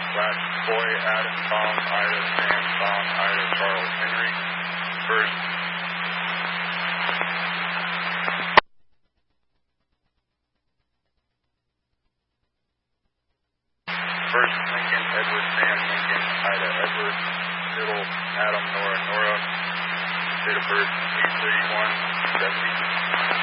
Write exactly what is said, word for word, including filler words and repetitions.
Flat, Boy, Adam, Tom, Ida, Sam, Tom, Ida, Charles, Henry. First, First, Lincoln, Edward, Sam, Lincoln, Ida, Edward. Middle, Adam, Nora, Nora. Date of birth, eight thirty-one seventy.